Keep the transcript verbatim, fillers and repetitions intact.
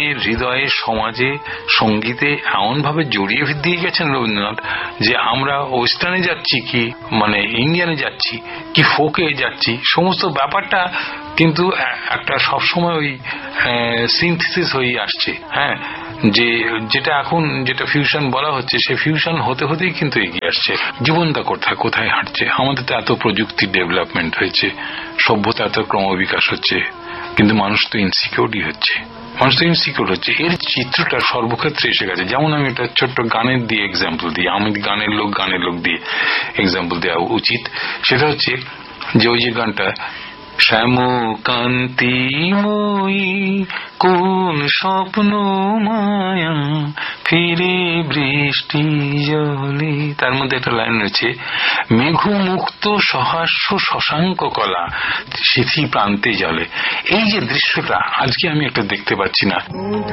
মনের হৃদয়ে সমাজে সঙ্গীতে এমন ভাবে জড়িয়ে দিয়ে গেছেন রবীন্দ্রনাথ যে আমরা ওয়েস্টার্নে যাচ্ছি কি মানে ইন্ডিয়ানে যাচ্ছি কি ফোকে যাচ্ছি, সমস্ত ব্যাপারটা কিন্তু একটা সবসময় ওই সিনথেসিস হয়ে আসছে। হ্যাঁ, যে যেটা এখন যেটা ফিউশন বলা হচ্ছে সে ফিউশন হতে হতেই কিন্তু এগিয়ে আসছে। জীবনটা কোথায় কোথায় হাঁটছে, আমাদের তো এত প্রযুক্তির ডেভেলপমেন্ট হয়েছে, সভ্যতা এত ক্রমবিকাশ হচ্ছে, কিন্তু মানুষ তো ইনসিকিউরই হচ্ছে, মানুষ তো ইনসিকিউর হচ্ছে। এর চিত্রটা সর্বক্ষেত্রে এসে গেছে। যেমন আমি একটা ছোট্ট গানের দিয়ে এক্সাম্পল দিই, আমি গানের লোক গানের লোক দিয়ে এক্সাম্পল দেওয়া উচিত। সেটা হচ্ছে যে ওই যে গানটা শ্যামকান্তিময়ী কোন স্বপ্ন মায়া ফিরে বৃষ্টি জলে, তার মধ্যে একটা লাইন রয়েছে মেঘমুক্ত সহাস্য শশাঙ্ক কলা সিথি প্রান্তে জলে। এই যে দৃশ্যটা আজকে আমি একটা দেখতে পাচ্ছি না।